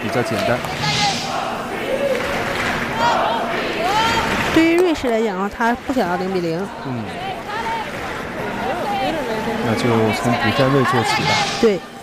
较简单。 对于瑞士来讲啊，他不想要0比0。 那就从补站位做起吧。 对。